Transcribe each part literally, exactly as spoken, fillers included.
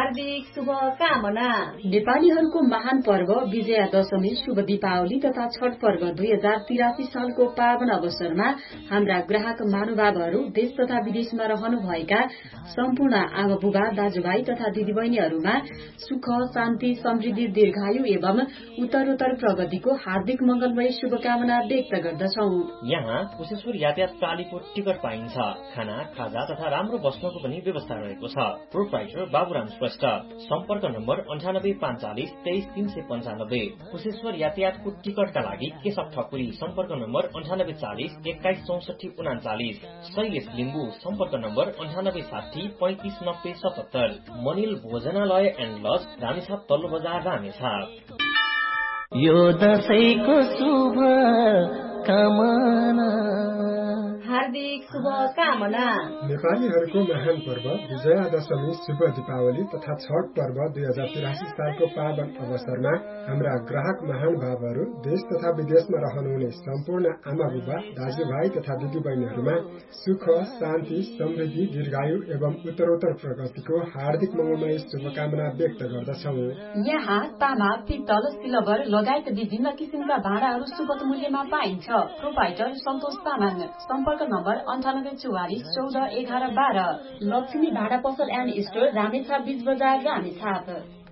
हार्दिक शुभकामना। नेपालीहरूको महान पर्व विजया दशमी शुभ दीपावली तथा छठ पर्व दुई हजार तिरासी सालको पावन अवसरमा हाम्रा ग्राहक महानुभावहरू देश तथा विदेशमा रहनुभएका सम्पूर्ण आमा बुबा दाजुभाइ तथा दिदीबहिनीहरूमा सुख शान्ति समृद्धि दीर्घायु एवं उत्तरोत्तर प्रगतिको हार्दिक मंगलमय शुभकामना व्यक्त गर्दछौ। यहाँ कुशेश्वर यातायात प्रणालीको टिकट पाइन्छ। खाना खाजा तथा राम्रो बस्नको पनि व्यवस्था रहेको छ। प्रोप्राइटर बाबुराम श्रेष्ठ। सम्पर्क नम्बर अन्ठानब्बे पाँच चालिस तेइस तीन सय पञ्चानब्बे। कुशेश्वर यातायातको टिकटका लागि केशव ठकुरी। सम्पर्क नम्बर अन्ठानब्बे चालिस एक्काइस चौसठी उनाचालिस। शैलेश लिम्बू। सम्पर्क नम्बर अन्ठानब्बे साठी पैंतिस नब्बे सतहत्तर। मनिल भोजनालय एण्ड लज रामेछाप तल्लो बजार रामेछाप। यो दशैंको शुभ कामना। हार्दिक शुभकामना। नेपालीहरूको महान पर्व विजया दशमी शुभ दीपावली तथा छठ पर्व दुई हजार तिरासी सालको पावन अवसरमा हाम्रा ग्राहक महानुभावहरू देश तथा विदेशमा रहनुहुने सम्पूर्ण आमा बुबा दाजुभाइ तथा दिदीबहिनीहरूमा सुख शान्ति समृद्धि दीर्घायु एवं उत्तरोत्तर प्रगतिको हार्दिक मंगलमय शुभकामना व्यक्त गर्दछौ। यहाँ तामा पित्तल सिल्भर लगायत विभिन्न किसिमका भाँडाहरू सुपथ मूल्यमा पाइन्छ। प्रोपाइटर सन्तोष तामाङ। सम्पर्क नम्बर अन्ठानब्बे चौवालिस चौध एघार बाह्र। लक्ष्मी भाडा पसल एन्ड स्टोर रामेछाप बीच बजार रामेछाप।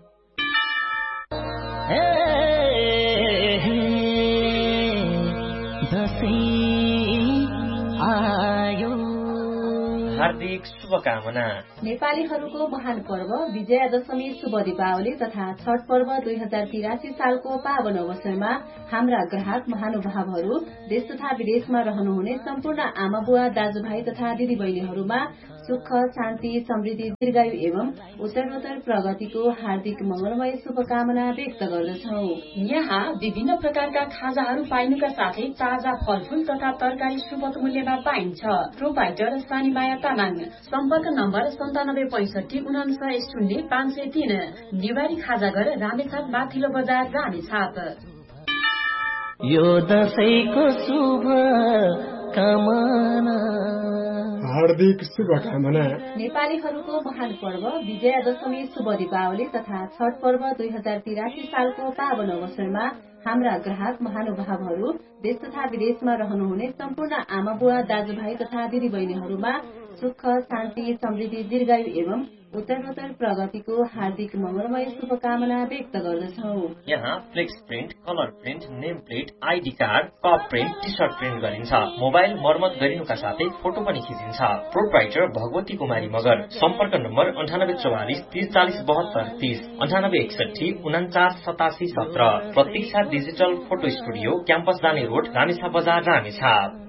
हार्दिक शुभकामना। नेपालीहरूको महान पर्व विजया दशमी शुभ दीपावली तथा छठ पर्व दुई हजार तिरासी सालको पावन अवसरमा हाम्रा ग्राहक महानुभावहरू देश तथा विदेशमा रहनुहुने सम्पूर्ण आमा बुवा दाजुभाइ तथा दिदीबहिनीहरूमा सुख शान्ति समृद्धि दीर्घायु एवं उत्तरोत्तर प्रगतिको हार्दिक मंगलमय शुभकामना व्यक्त गर्दछौ। यहाँ विभिन्न प्रकारका खाजाहरू पाइनुका साथै ताजा फलफूल तथा तरकारी सुपथ मूल्यमा पाइन्छ। प्रोपाइटर सानीमाया तामाङ। सम्पर्क नम्बर सन्तानब्बे पैंसठी उनासय शून्य पाँच सय तीन। निवारी खाजाघर रामेछाप माथिल्लो बजार रामेछाप। यो दशैंको शुभ कामना। हार्दिक शुभकामना। नेपालीहरूको महान पर्व विजया दशमी शुभ दीपावली तथा छठ पर्व दुई हजार तिरासी सालको पावन अवसरमा हाम्रा ग्राहक महानुभावहरू देश तथा विदेशमा रहनुहुने सम्पूर्ण आमा बुवा दाजुभाइ तथा दिदीबहिनीहरूमा सुख शान्ति समृद्धि दीर्घायु एवं उत्तरोत्तर प्रगतिको हार्दिक मंगलमय शुभकामना व्यक्त गर्दछौ। यहाँ flex print colour print name plate ID card cup print T short print गरिन्छ। मोबाइल मर्मत गरिनुका साथै फोटो पनि खिचिन्छ। प्रोप्राइटर भगवती कुमारी मगर। सम्पर्क नम्बर अन्ठानब्बे चौवालिस तीस चालिस बहत्तर तीस अन्ठानब्बे एकसठी उन्चास सतासी सत्र। प्रतीक्षा डिजिटल फोटो स्टुडियो क्याम्पस जाने रोड रामेछाप बजार रामेछाप।